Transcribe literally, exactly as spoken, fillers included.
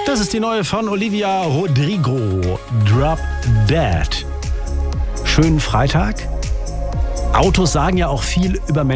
Das ist die neue von Olivia Rodrigo, Drop Dead. Schönen Freitag. Autos sagen ja auch viel über Menschen.